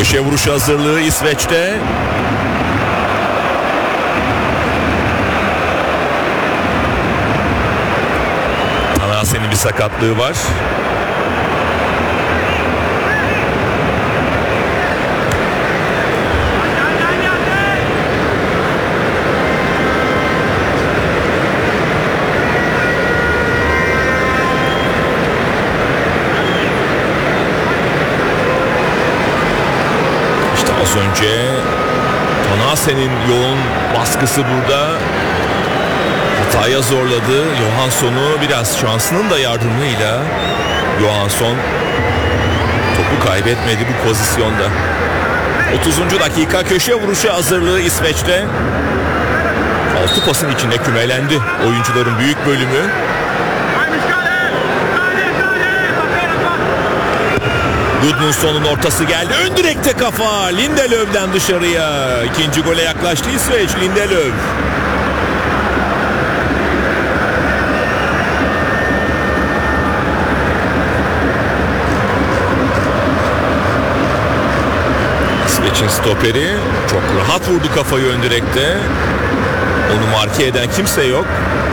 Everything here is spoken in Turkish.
Köşe vuruşu hazırlığı İsveç'te. Tanahase'nin bir sakatlığı var. Az önce Tanahase'nin yoğun baskısı burada hataya zorladı. Johansson'u biraz şansının da yardımıyla Johansson topu kaybetmedi bu pozisyonda. 30. dakika köşe vuruşu hazırlığı İsveç'te. 6 pasın içinde kümelendi oyuncuların büyük bölümü. Gudmundsson'un ortası geldi. Ön direkte kafa. Lindelöf'den dışarıya. İkinci gole yaklaştı İsveç. Lindelöf. İsveç'in stoperi çok rahat vurdu kafayı ön direkte. Onu marke eden kimse yok.